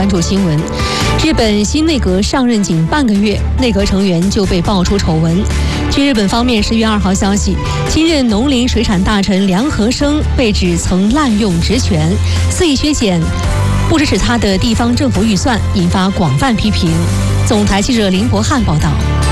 关注新闻。日本新内阁上任仅半个月，内阁成员就被爆出丑闻。据日本方面10月2号消息，新任农林水产大臣梁和生被指曾滥用职权，肆意削减不支持他的地方政府预算，引发广泛批评。总台记者林博汉报道。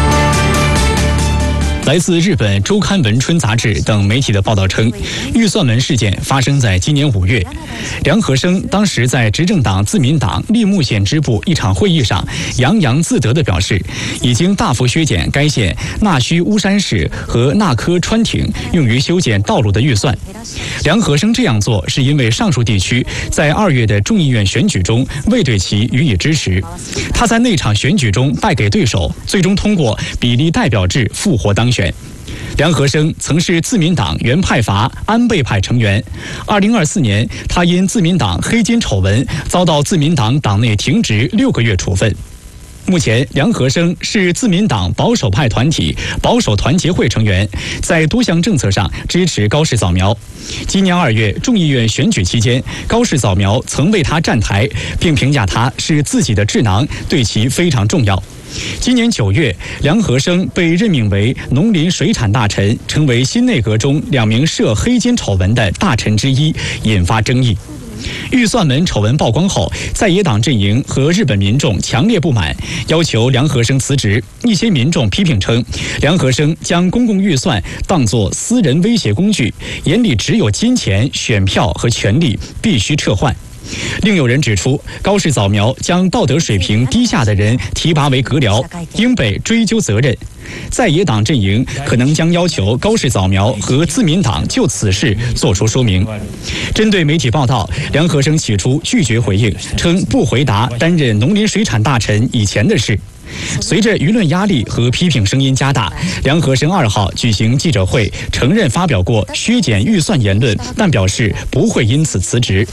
来自日本周刊文春杂志等媒体的报道称，预算门事件发生在今年5月。梁和生当时在执政党自民党立木县支部一场会议上，洋洋自得地表示，已经大幅削减该县纳须乌山市和纳科川町用于修建道路的预算。梁和生这样做是因为上述地区在2月的众议院选举中未对其予以支持，他在那场选举中败给对手，最终通过比例代表制复活当选。梁和生曾是自民党原派阀安倍派成员。2024年，他因自民党黑金丑闻遭到自民党党内停职6个月处分。目前，梁和生是自民党保守派团体保守团结会成员，在多项政策上支持高市早苗。今年2月众议院选举期间，高市早苗曾为他站台，并评价他是自己的智囊，对其非常重要。今年9月，梁和生被任命为农林水产大臣，成为新内阁中2名涉黑金丑闻的大臣之一，引发争议。预算门丑闻曝光后，在野党阵营和日本民众强烈不满，要求梁和生辞职。一些民众批评称，梁和生将公共预算当作私人威胁工具，眼里只有金钱、选票和权力，必须撤换。另有人指出，高市早苗将道德水平低下的人提拔为阁僚，应被追究责任。在野党阵营可能将要求高市早苗和自民党就此事作出说明。针对媒体报道，梁和生起初拒绝回应，称不回答担任农林水产大臣以前的事。随着舆论压力和批评声音加大，梁和生2号举行记者会，承认发表过削减预算言论，但表示不会因此辞职。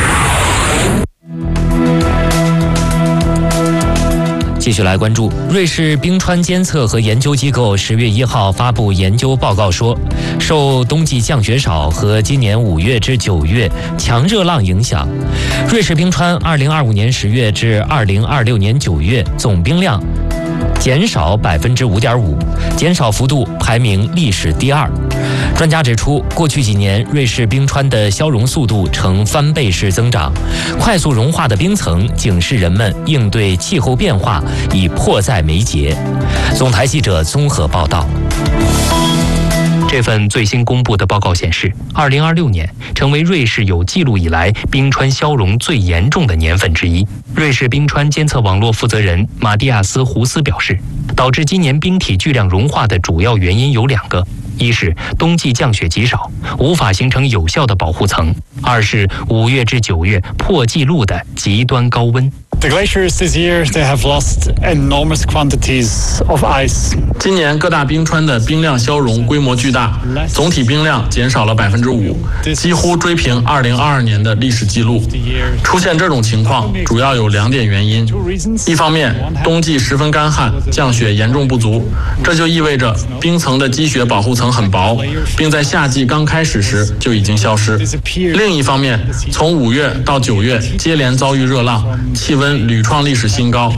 继续来关注，瑞士冰川监测和研究机构10月1号发布研究报告说，受冬季降雪少和今年5月至9月强热浪影响，瑞士冰川2025年10月至2026年9月总冰量减少5.5%，减少幅度排名历史第2。专家指出，过去几年瑞士冰川的消融速度呈翻倍式增长，快速融化的冰层警示人们应对气候变化已迫在眉睫。总台记者综合报道。这份最新公布的报告显示，2026年成为瑞士有记录以来冰川消融最严重的年份之一。瑞士冰川监测网络负责人马蒂亚斯·胡斯表示，导致今年冰体巨量融化的主要原因有2个。一是冬季降雪极少，无法形成有效的保护层；二是5月至9月破纪录的极端高温。 The glaciers this year, they have lost enormous quantities of ice. 今年各大冰川的冰量消融规模巨大，总体冰量减少了5%，几乎追平2022年的历史记录。出现这种情况主要有2点原因：一方面，冬季十分干旱，降雪严重不足，这就意味着冰层的积雪保护层很薄，并在夏季刚开始时就已经消失。另一方面，从5月到9月接连遭遇热浪，气温屡创历史新高。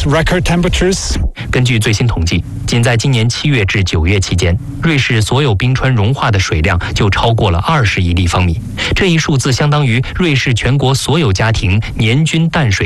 根据最新统计，仅在今年7月至9月期间，瑞士所有冰川融化的水量就超过了20亿立方米，这一数字相当于瑞士全国所有家庭年均淡水